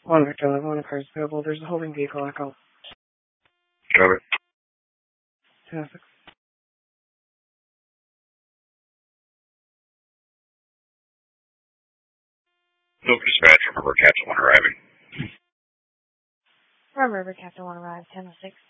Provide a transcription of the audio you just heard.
1 Victor 11, 1 car is available. There's a holding vehicle echo. Got it. 10-6. Look, dispatch, remember Captain 1 arriving. Remember, Captain 1 arrived, 10-6.